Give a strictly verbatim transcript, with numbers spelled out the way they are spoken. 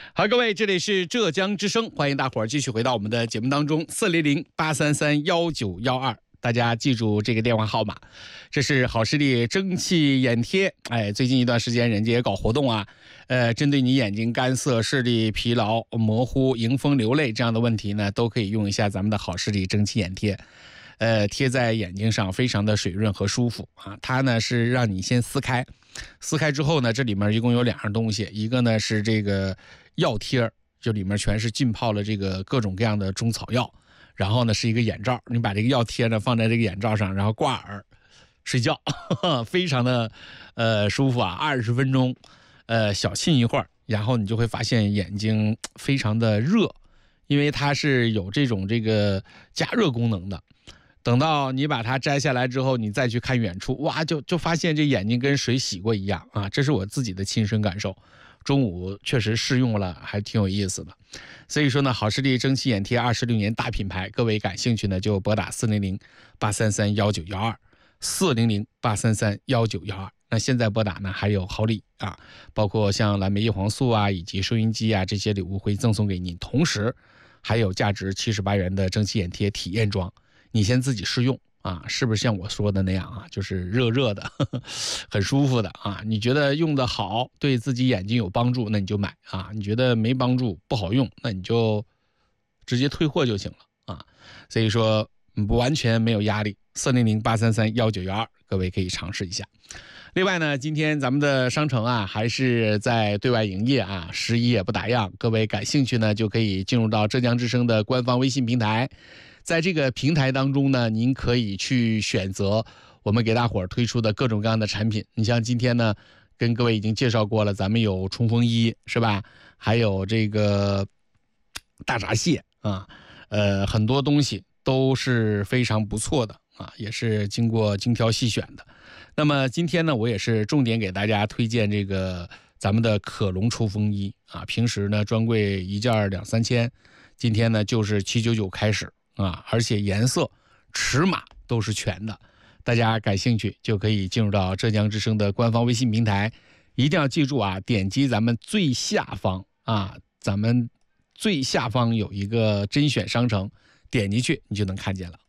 好，各位，这里是浙江之声，欢迎大伙儿继续回到我们的节目当中，四零零八三三幺九幺二，大家记住这个电话号码。这是好视力蒸汽眼贴，哎，最近一段时间人家也搞活动啊，呃，针对你眼睛干涩、视力疲劳、模糊、迎风流泪这样的问题呢，都可以用一下咱们的好视力蒸汽眼贴。呃，贴在眼睛上非常的水润和舒服啊。它呢是让你先撕开，撕开之后呢，这里面一共有两样东西，一个呢是这个药贴，就里面全是浸泡了这个各种各样的中草药，然后呢是一个眼罩，你把这个药贴呢放在这个眼罩上，然后挂耳睡觉，呵呵非常的呃舒服啊，二十分钟，呃小沁一会儿，然后你就会发现眼睛非常的热，因为它是有这种这个加热功能的。等到你把它摘下来之后，你再去看远处，哇，就就发现这眼睛跟水洗过一样啊！这是我自己的亲身感受。中午确实试用了，还挺有意思的。所以说呢，好视力蒸汽眼贴二十六年大品牌，各位感兴趣呢就拨打四零零八三三幺九幺二，四零零八三三幺九幺二。那现在拨打呢还有好礼啊，包括像蓝莓叶黄素啊，以及收音机啊这些礼物会赠送给您，同时还有价值七十八元的蒸汽眼贴体验装。你先自己试用啊，是不是像我说的那样啊，就是热热的呵呵很舒服的啊？你觉得用的好，对自己眼睛有帮助，那你就买啊。你觉得没帮助，不好用，那你就直接退货就行了啊。所以说不完全没有压力，四零零八三三幺九幺二，各位可以尝试一下。另外呢，今天咱们的商城啊还是在对外营业啊，十一也不打烊，各位感兴趣呢就可以进入到浙江之声的官方微信平台。在这个平台当中呢，您可以去选择我们给大伙儿推出的各种各样的产品。你像今天呢，跟各位已经介绍过了，咱们有冲锋衣是吧？还有这个大闸蟹啊，呃，很多东西都是非常不错的啊，也是经过精挑细选的。那么今天呢，我也是重点给大家推荐这个咱们的可隆冲锋衣啊，平时呢专柜一件两三千，今天呢就是七九九开始。啊，而且颜色、尺码都是全的，大家感兴趣就可以进入到浙江之声的官方微信平台，一定要记住啊，点击咱们最下方啊，咱们最下方有一个甄选商城，点进去你就能看见了。